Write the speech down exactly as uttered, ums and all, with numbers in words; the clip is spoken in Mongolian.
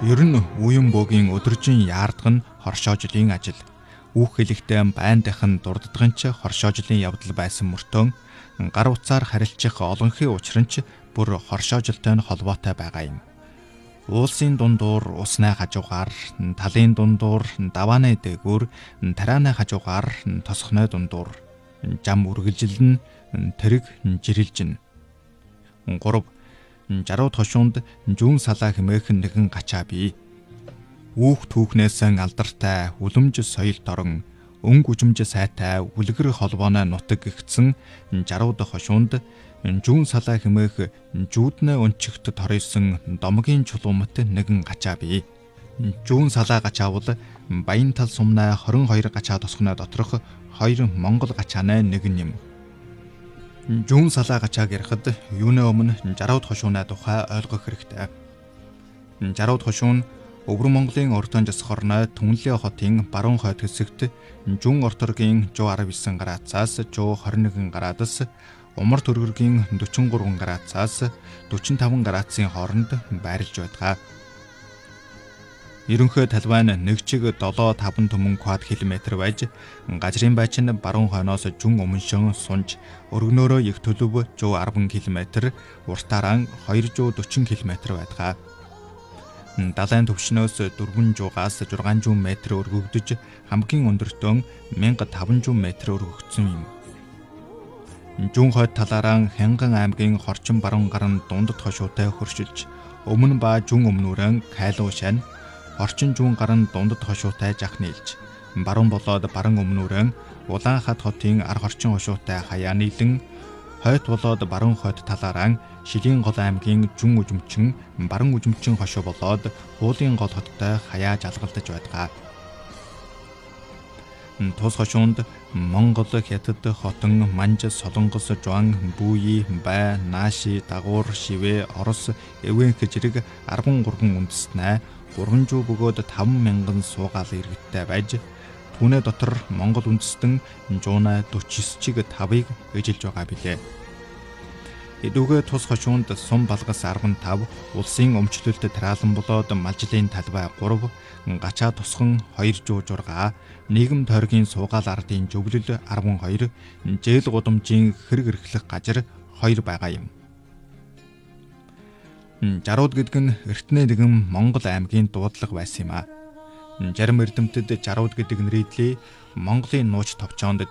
Ер нь үеийн бөгийн өдөржин яардах нь хоршоожлын ажил. Үүх хэлэхдээ байндахын дурддагын ч хоршоожлын явдал байсан мөртөө гар утсаар харилцах олонхын учир нь ч бүр хоршоожлтой нь холбоотой байгаа юм. Уулсын дундуур усны хажуугаар, талын дундуур давааны дээгүүр, тарааны хажуугаар тосхны дундуур жам үргэлжилнэ, тэрэг жирилжинэ. гурав жарууд хошуунд жүүн салаа хэмээх нэгэн гачаа бий. Үүх түүхнээс алдартай үлэмж соёл дорон өнгө үжимж сайтай үлгэр холбооны нутаг гэгдсэн жарууд хошуунд жүүн салаа хэмээх жүүднэ өнчигт торьсон домгийн чулуумт нэгэн гачаа бий. Жүүн салаа гачаа бол баян тал сумнаа хорин хоёр гачаа тосгоно доторх хоёр монгол гачааны нэгэн юм. Жүүн салаа гачааг ярихад юунэ өмнө жарууд хошууны тухай ойлгох хэрэгтэй. Жарууд хошуун Өвөр Монголын Ордон засхорны Түнлээ хотын баруун хойд хэсэгт Жүүн орторгийн сто дөрвөн градусаас сто двадцать один градус, Умар төргөргийн сорок три градусаас сорок пять градусын хооронд байрлаж байдаг. Ерөнхий талбай нь нэг чиг долоо таван түмэн квадрат километр байж, газрын байч нь баруун хойноос жун өмншөн сунж, өргөнөөрөө их төлөв сто десять километр, уртаараа двести сорок километр байдаг. Далайн төвшнөөс дөрвөн суугаас шесть сую метр өргөгдөж, хамгийн өндөртөө мянга таван сую метр өргөгдсөн юм. Жүүн хойд талаараа Хянган аймгийн Хорчин баруун гарын дундад хошуутай хөршилж, өмнө ба жүүн өмнөрөн Кайлуу шань, Хорчин жүүн гарын дундад хошуутай жах нийлж, баруун болоод баруун өмнөрөн Улаанхад хотын ар хорчин хошуутай хаяа нийлэн, хойд болоод баруун хойд талаараа Шилийн гол аймгийн жун үжимчин, баруун үжимчин хошуу болоод Хуулын гол хоттой хаяа жалгалдаж байдаг. Тус хошуунд Монгол, Хятад, Хотон, Манж, Солонгос, Жуан, Бүүи, Бай, Нааши, Дагуур, Шивэ, Орос, Эвэн зэрэг арван гурван үндэстнээ гурван сая бөгөөд таван мянган суугаал иргэдтэй байж, түүний дотор Монгол үндэстэн жуунаа дөрвөн чиг тавыг эжилж байгаа билээ. Эдүгээ тус хошуунд сум балгас арвантав, улсын өмчлөлт тараалан болоод малжлын талбай гурав, гачаа тусхан хоёр сая зураг, нийгэм тойргийн суугаал ардын зөвлөл арван хоёр, жээл гудамжийн хэрэг эрхлэх газар хоёр байгаа юм. Жарууд гэдэг нь эртний нэгэн Монгол аймгийн дуудлага байсан юм а. Жарим эрдэмтэд жарууд гэдэг нэрийдлээ Монголын нууц товчоонд